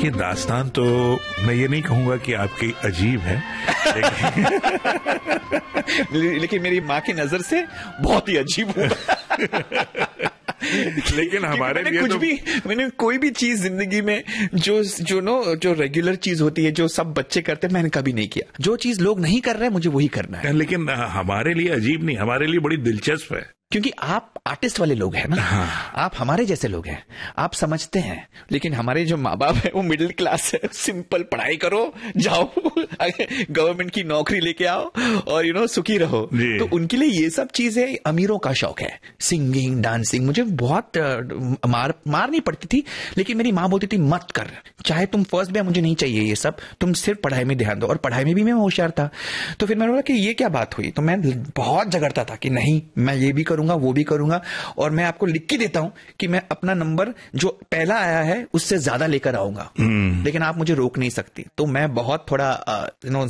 देखिए, दास्तान तो मैं ये नहीं कहूंगा कि आपकी अजीब है, लेकिन मेरी माँ की नजर से बहुत ही अजीब हूँ। लेकिन हमारे लिए मैंने कोई भी चीज जिंदगी में जो रेगुलर चीज होती है, जो सब बच्चे करते हैं, मैंने कभी नहीं किया। जो चीज लोग नहीं कर रहे, मुझे वही करना है। लेकिन हमारे लिए अजीब नहीं, हमारे लिए बड़ी दिलचस्प है, क्योंकि आप आर्टिस्ट वाले लोग हैं ना। हाँ। आप हमारे जैसे लोग हैं, आप समझते हैं। लेकिन हमारे जो माँ बाप है वो मिडिल क्लास है। सिंपल पढ़ाई करो, जाओ गवर्नमेंट की नौकरी लेके आओ और सुखी रहो। तो उनके लिए ये सब चीजें अमीरों का शौक है। सिंगिंग, डांसिंग, मुझे बहुत मार नहीं पड़ती थी, लेकिन मेरी माँ बोलती थी मत कर, चाहे तुम फर्स्ट भी, मुझे नहीं चाहिए ये सब, तुम सिर्फ पढ़ाई में ध्यान दो। और पढ़ाई में भी मैं होशियार था। तो फिर मैंने बोला कि ये क्या बात हुई। तो मैं बहुत झगड़ता था कि नहीं, मैं ये भी करूंगा, वो भी करूंगा, और मैं आपको लिख के देता हूं कि मैं अपना नंबर जो पहला आया है उससे ज्यादा लेकर आऊंगा, लेकिन आप मुझे रोक नहीं सकती। तो मैं बहुत थोड़ा